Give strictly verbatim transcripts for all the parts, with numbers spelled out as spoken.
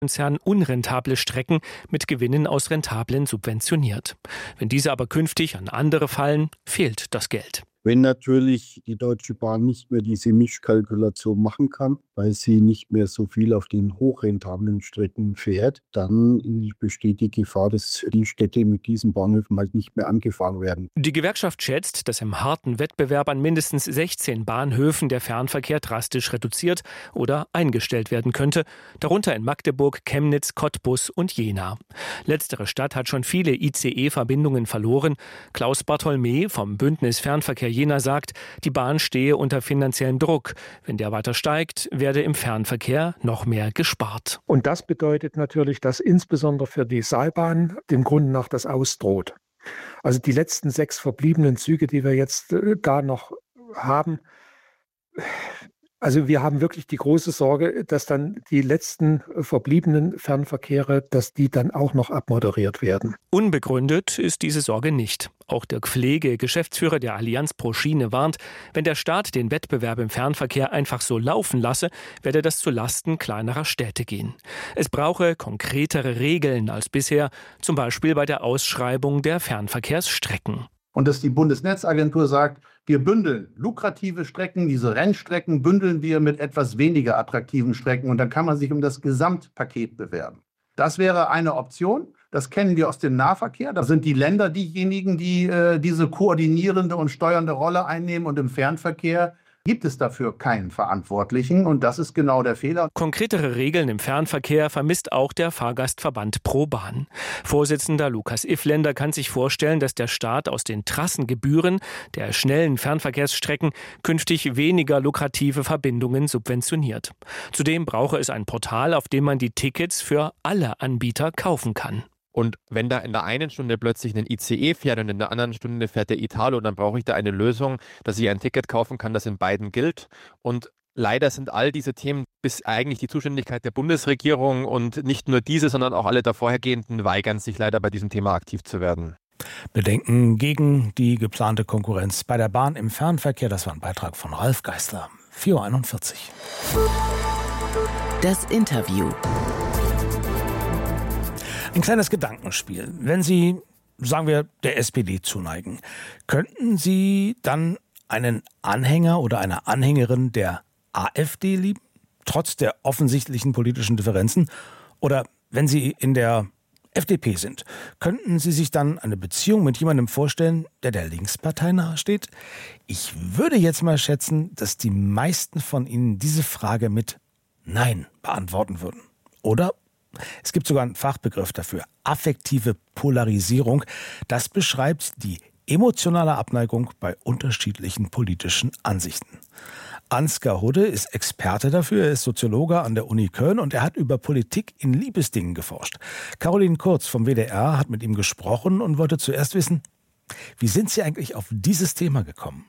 Konzern unrentable Strecken mit Gewinnen aus rentablen subventioniert. Wenn diese aber künftig an andere fallen, fehlt das Geld. Wenn natürlich die Deutsche Bahn nicht mehr diese Mischkalkulation machen kann, weil sie nicht mehr so viel auf den hochrentablen Strecken fährt, dann besteht die Gefahr, dass die Städte mit diesen Bahnhöfen halt nicht mehr angefahren werden. Die Gewerkschaft schätzt, dass im harten Wettbewerb an mindestens sechzehn Bahnhöfen der Fernverkehr drastisch reduziert oder eingestellt werden könnte, darunter in Magdeburg, Chemnitz, Cottbus und Jena. Letztere Stadt hat schon viele I C E-Verbindungen verloren. Klaus Bartholmä vom Bündnis Fernverkehr Jena sagt, die Bahn stehe unter finanziellem Druck. Wenn der weiter steigt, werde im Fernverkehr noch mehr gespart. Und das bedeutet natürlich, dass insbesondere für die Seilbahn dem Grunde nach das ausdroht. Also die letzten sechs verbliebenen Züge, die wir jetzt äh, da noch haben, also wir haben wirklich die große Sorge, dass dann die letzten verbliebenen Fernverkehre, dass die dann auch noch abmoderiert werden. Unbegründet ist diese Sorge nicht. Auch Dirk Pflege, Geschäftsführer der Allianz pro Schiene, warnt, wenn der Staat den Wettbewerb im Fernverkehr einfach so laufen lasse, werde das zu Lasten kleinerer Städte gehen. Es brauche konkretere Regeln als bisher, zum Beispiel bei der Ausschreibung der Fernverkehrsstrecken. Und dass die Bundesnetzagentur sagt, wir bündeln lukrative Strecken, diese Rennstrecken bündeln wir mit etwas weniger attraktiven Strecken und dann kann man sich um das Gesamtpaket bewerben. Das wäre eine Option. Das kennen wir aus dem Nahverkehr. Da sind die Länder diejenigen, die äh, diese koordinierende und steuernde Rolle einnehmen. Und im Fernverkehr gibt es dafür keinen Verantwortlichen. Und das ist genau der Fehler. Konkretere Regeln im Fernverkehr vermisst auch der Fahrgastverband ProBahn. Vorsitzender Lukas Iffländer kann sich vorstellen, dass der Staat aus den Trassengebühren der schnellen Fernverkehrsstrecken künftig weniger lukrative Verbindungen subventioniert. Zudem brauche es ein Portal, auf dem man die Tickets für alle Anbieter kaufen kann. Und wenn da in der einen Stunde plötzlich ein I C E fährt und in der anderen Stunde fährt der Italo, dann brauche ich da eine Lösung, dass ich ein Ticket kaufen kann, das in beiden gilt. Und leider sind all diese Themen bis eigentlich die Zuständigkeit der Bundesregierung und nicht nur diese, sondern auch alle davorhergehenden weigern sich leider bei diesem Thema aktiv zu werden. Bedenken gegen die geplante Konkurrenz bei der Bahn im Fernverkehr. Das war ein Beitrag von Ralf Geißler. vier Uhr einundvierzig. Das Interview. Ein kleines Gedankenspiel. Wenn Sie, sagen wir, der S P D zuneigen, könnten Sie dann einen Anhänger oder eine Anhängerin der AfD lieben, trotz der offensichtlichen politischen Differenzen? Oder wenn Sie in der F D P sind, könnten Sie sich dann eine Beziehung mit jemandem vorstellen, der der Linkspartei nahesteht? Ich würde jetzt mal schätzen, dass die meisten von Ihnen diese Frage mit Nein beantworten würden. Oder? Es gibt sogar einen Fachbegriff dafür, affektive Polarisierung. Das beschreibt die emotionale Abneigung bei unterschiedlichen politischen Ansichten. Ansgar Hudde ist Experte dafür, er ist Soziologe an der Uni Köln und er hat über Politik in Liebesdingen geforscht. Caroline Kurz vom W D R hat mit ihm gesprochen und wollte zuerst wissen, wie sind Sie eigentlich auf dieses Thema gekommen?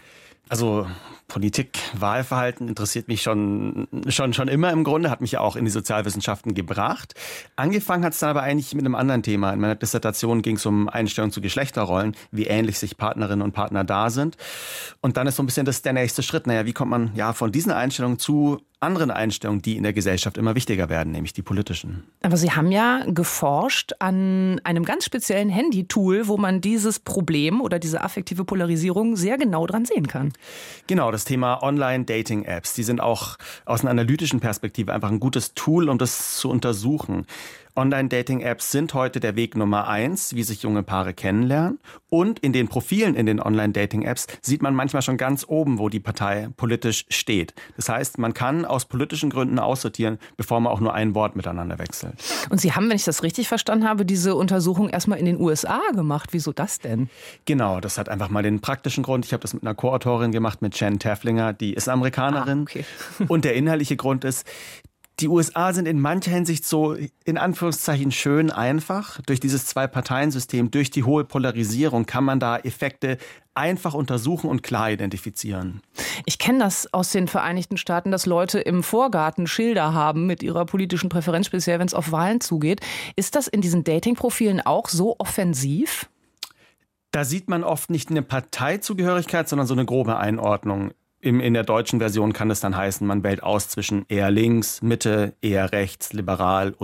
Also Politik, Wahlverhalten interessiert mich schon, schon, schon immer im Grunde, hat mich ja auch in die Sozialwissenschaften gebracht. Angefangen hat es dann aber eigentlich mit einem anderen Thema. In meiner Dissertation ging es um Einstellung zu Geschlechterrollen, wie ähnlich sich Partnerinnen und Partner da sind. Und dann ist so ein bisschen das der nächste Schritt. Naja, wie kommt man ja von diesen Einstellungen zu anderen Einstellungen, die in der Gesellschaft immer wichtiger werden, nämlich die politischen. Aber Sie haben ja geforscht an einem ganz speziellen Handy-Tool, wo man dieses Problem oder diese affektive Polarisierung sehr genau dran sehen kann. Genau, das Thema Online-Dating-Apps. Die sind auch aus einer analytischen Perspektive einfach ein gutes Tool, um das zu untersuchen. Online-Dating-Apps sind heute der Weg Nummer eins, wie sich junge Paare kennenlernen. Und in den Profilen in den Online-Dating-Apps sieht man manchmal schon ganz oben, wo die Partei politisch steht. Das heißt, man kann aus politischen Gründen aussortieren, bevor man auch nur ein Wort miteinander wechselt. Und Sie haben, wenn ich das richtig verstanden habe, diese Untersuchung erstmal in den U S A gemacht. Wieso das denn? Genau, das hat einfach mal den praktischen Grund. Ich habe das mit einer Co-Autorin gemacht, mit Jen Taflinger, die ist Amerikanerin. Ah, okay. Und der inhaltliche Grund ist, die U S A sind in mancher Hinsicht so, in Anführungszeichen, schön einfach. Durch dieses Zwei-Parteien-System, durch die hohe Polarisierung kann man da Effekte einfach untersuchen und klar identifizieren. Ich kenne das aus den Vereinigten Staaten, dass Leute im Vorgarten Schilder haben mit ihrer politischen Präferenz, speziell wenn es auf Wahlen zugeht. Ist das in diesen Dating-Profilen auch so offensiv? Da sieht man oft nicht eine Parteizugehörigkeit, sondern so eine grobe Einordnung. Im, in der deutschen Version kann es dann heißen, man wählt aus zwischen eher links, Mitte, eher rechts, liberal